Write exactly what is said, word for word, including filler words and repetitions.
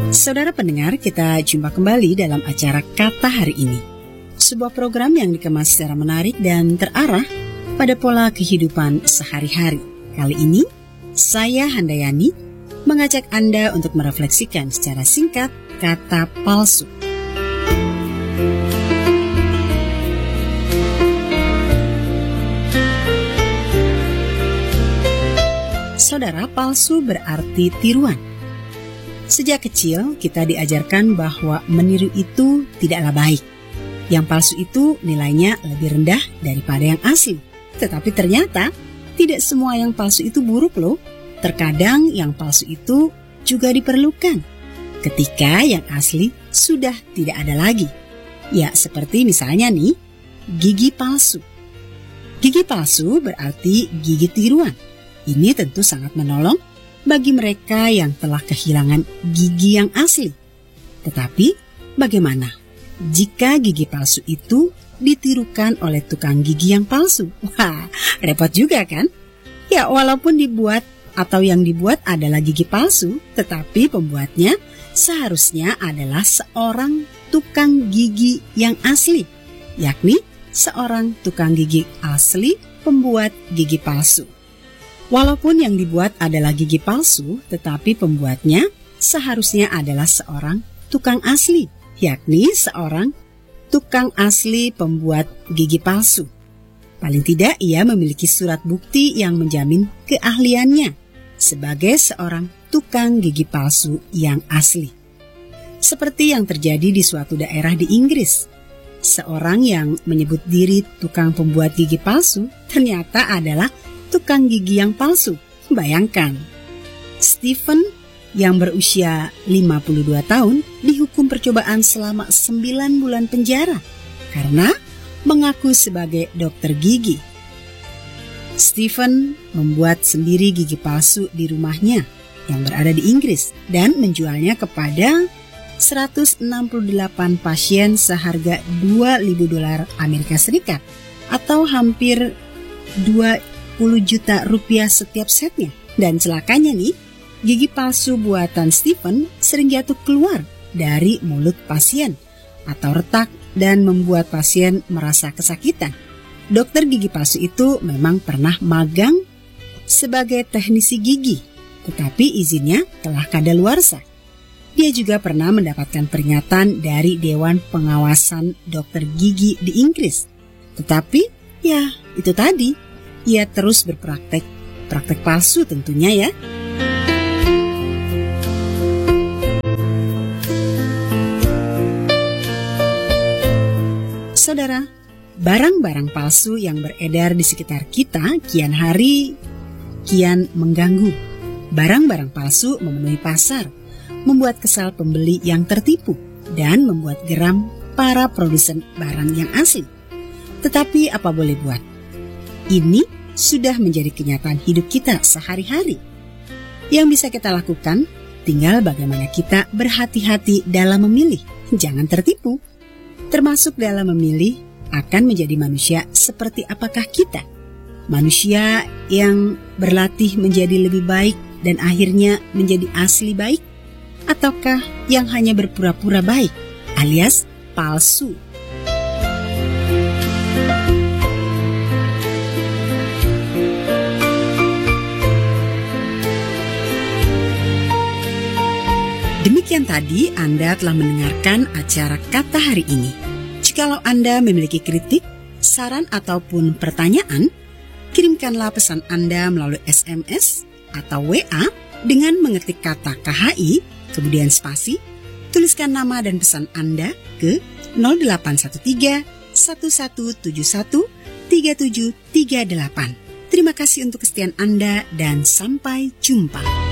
Saudara pendengar, kita jumpa kembali dalam acara Kata Hari Ini. Sebuah program yang dikemas secara menarik dan terarah pada pola kehidupan sehari-hari. Kali ini, saya Handayani mengajak Anda untuk merefleksikan secara singkat kata palsu. Saudara, palsu berarti tiruan. Sejak kecil kita diajarkan bahwa meniru itu tidaklah baik. Yang palsu itu nilainya lebih rendah daripada yang asli. Tetapi ternyata tidak semua yang palsu itu buruk loh. Terkadang yang palsu itu juga diperlukan ketika yang asli sudah tidak ada lagi. Ya, seperti misalnya nih, gigi palsu. Gigi palsu berarti gigi tiruan. Ini tentu sangat menolong bagi mereka yang telah kehilangan gigi yang asli. Tetapi bagaimana jika gigi palsu itu ditirukan oleh tukang gigi yang palsu? Wah, repot juga kan? Ya, walaupun dibuat atau yang dibuat adalah gigi palsu, tetapi pembuatnya seharusnya adalah seorang tukang gigi yang asli, yakni seorang tukang gigi asli pembuat gigi palsu. Walaupun yang dibuat adalah gigi palsu, tetapi pembuatnya seharusnya adalah seorang tukang asli, yakni seorang tukang asli pembuat gigi palsu. Paling tidak ia memiliki surat bukti yang menjamin keahliannya sebagai seorang tukang gigi palsu yang asli. Seperti yang terjadi di suatu daerah di Inggris. Seorang yang menyebut diri tukang pembuat gigi palsu ternyata adalah tukang gigi yang palsu. Bayangkan, Stephen yang berusia lima puluh dua tahun dihukum percobaan selama sembilan bulan penjara karena mengaku sebagai dokter gigi. Stephen membuat sendiri gigi palsu di rumahnya yang berada di Inggris dan menjualnya kepada seratus enam puluh delapan pasien seharga dua ribu dolar Amerika Serikat atau hampir dua puluh juta rupiah setiap setnya. Dan celakanya nih, gigi palsu buatan Stephen sering jatuh keluar dari mulut pasien atau retak dan membuat pasien merasa kesakitan. Dokter gigi palsu itu memang pernah magang sebagai teknisi gigi, tetapi izinnya telah kadaluarsa. Dia juga pernah mendapatkan peringatan dari Dewan Pengawasan Dokter Gigi di Inggris. Tetapi ya itu tadi, ia terus berpraktek, praktek palsu tentunya ya. Saudara, barang-barang palsu yang beredar di sekitar kita kian hari kian mengganggu. Barang-barang palsu memenuhi pasar, membuat kesal pembeli yang tertipu, dan membuat geram para produsen barang yang asli. Tetapi apa boleh buat? Ini sudah menjadi kenyataan hidup kita sehari-hari. Yang bisa kita lakukan, tinggal bagaimana kita berhati-hati dalam memilih. Jangan tertipu. Termasuk dalam memilih akan menjadi manusia seperti apakah kita. Manusia yang berlatih menjadi lebih baik dan akhirnya menjadi asli baik. Ataukah yang hanya berpura-pura baik alias palsu? Demikian tadi Anda telah mendengarkan acara Kata Hari Ini. Jikalau Anda memiliki kritik, saran ataupun pertanyaan, kirimkanlah pesan Anda melalui S M S atau W A dengan mengetik kata K H I, kemudian spasi, tuliskan nama dan pesan Anda ke nol delapan satu tiga, satu satu tujuh satu, tiga tujuh tiga delapan. Terima kasih untuk kesetiaan Anda dan sampai jumpa.